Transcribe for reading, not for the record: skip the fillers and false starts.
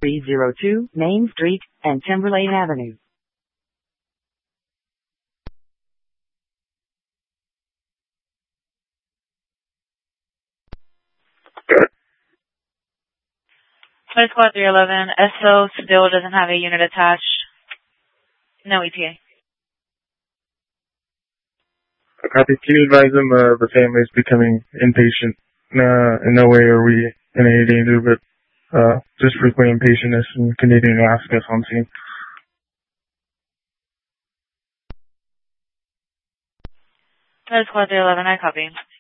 302 Main Street and Timberlane Avenue. Flight Squad 311, SO still doesn't have a unit attached. No ETA. Copy. Can you advise them the family is becoming impatient? In no way are we in any danger, but just frequent impatientness and continuing to ask us on scene. Flight Squad 311, I copy.